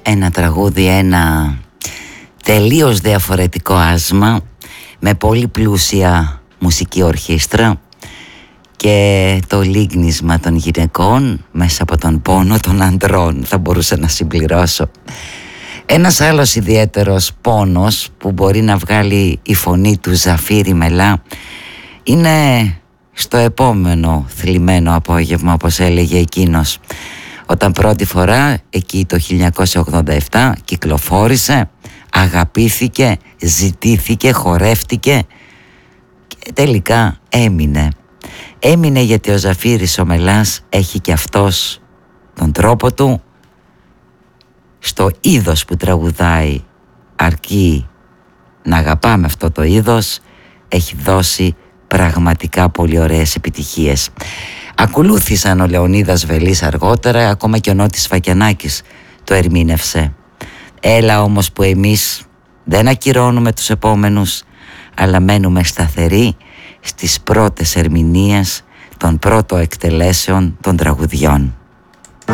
ένα τραγούδι, ένα τελείως διαφορετικό άσμα, με πολύ πλούσια μουσική ορχήστρα και το λίγνισμα των γυναικών μέσα από τον πόνο των ανδρών, θα μπορούσα να συμπληρώσω. Ένας άλλος ιδιαίτερος πόνος που μπορεί να βγάλει η φωνή του Ζαφύρη Μελά είναι στο επόμενο θλιμμένο απόγευμα, όπως έλεγε εκείνος, όταν πρώτη φορά εκεί το 1987 κυκλοφόρησε, αγαπήθηκε, ζητήθηκε, χορεύτηκε και τελικά έμεινε γιατί ο Ζαφύρης ο Μελάς έχει και αυτός τον τρόπο του, στο είδος που τραγουδάει, αρκεί να αγαπάμε αυτό το είδος, έχει δώσει πραγματικά πολύ ωραίες επιτυχίες. Ακολούθησαν ο Λεωνίδας Βελής αργότερα, ακόμα και ο Νότης Φακιανάκης το ερμήνευσε. Έλα όμως που εμείς δεν ακυρώνουμε τους επόμενους, αλλά μένουμε σταθεροί στις πρώτες ερμηνείες των πρώτων εκτελέσεων των τραγουδιών.